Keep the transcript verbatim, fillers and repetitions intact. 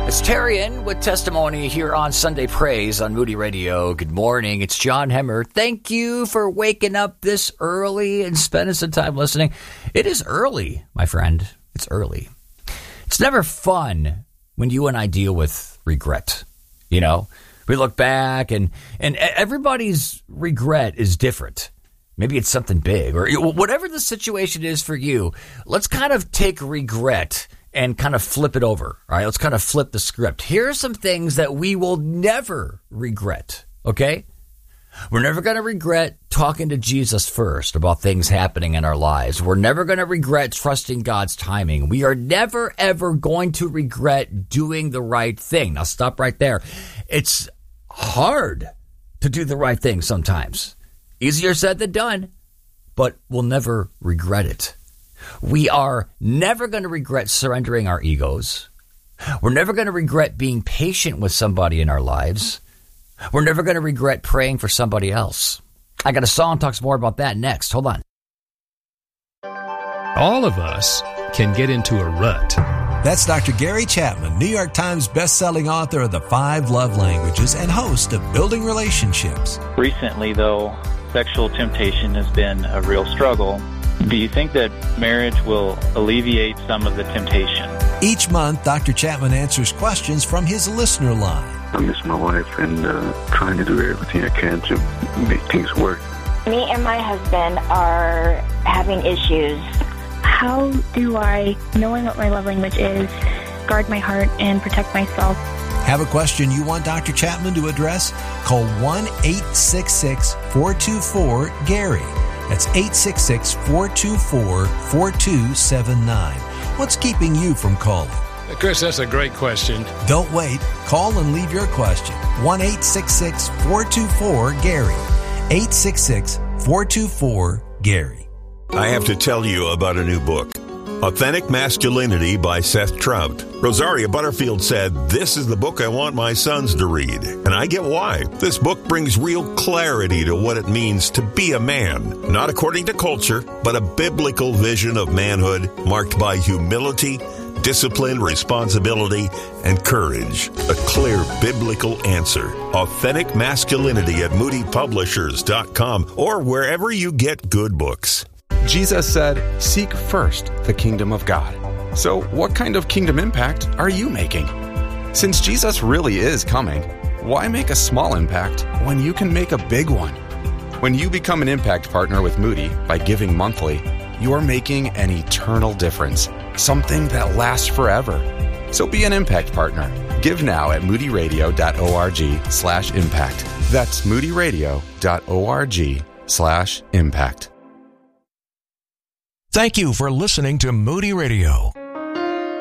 It's Terrian with testimony here on Sunday Praise on Moody Radio. Good morning. It's John Hemmer. Thank you for waking up this early and spending some time listening. It is early, my friend. It's early. It's never fun when you and I deal with regret. You know, we look back and, and everybody's regret is different. Maybe it's something big or whatever the situation is for you. Let's kind of take regret and kind of flip it over. All right, let's kind of flip the script. Here are some things that we will never regret, okay? We're never going to regret talking to Jesus first about things happening in our lives. We're never going to regret trusting God's timing. We are never, ever going to regret doing the right thing. Now, stop right there. It's hard to do the right thing sometimes. Easier said than done, but we'll never regret it. We are never going to regret surrendering our egos. We're never going to regret being patient with somebody in our lives. We're never going to regret praying for somebody else. I got a song that talks more about that next. Hold on. All of us can get into a rut. That's Doctor Gary Chapman, New York Times bestselling author of The Five Love Languages and host of Building Relationships. Recently, though, sexual temptation has been a real struggle. Do you think that marriage will alleviate some of the temptation? Each month, Doctor Chapman answers questions from his listener line. I miss my wife and uh, trying to do everything I can to make things work. Me and my husband are having issues. How do I, knowing what my love language is, guard my heart and protect myself? Have a question you want Doctor Chapman to address? Call one eight six six, four two four, Gary. That's eight six six, four two four, four two seven nine. What's keeping you from calling? Chris, that's a great question. Don't wait. Call and leave your question. one eight six six, four two four, Gary. eight six six, four two four, Gary. I have to tell you about a new book, Authentic Masculinity by Seth Trout. Rosaria Butterfield said, "This is the book I want my sons to read." And I get why. This book brings real clarity to what it means to be a man. Not according to culture, but a biblical vision of manhood marked by humility, discipline, responsibility, and courage. A clear biblical answer. Authentic Masculinity at moody publishers dot com or wherever you get good books. Jesus said, "Seek first the kingdom of God." So what kind of kingdom impact are you making? Since Jesus really is coming, why make a small impact when you can make a big one? When you become an impact partner with Moody by giving monthly, you're making an eternal difference, something that lasts forever. So be an impact partner. Give now at moody radio dot org slash impact. That's moody radio dot org slash impact. Thank you for listening to Moody Radio.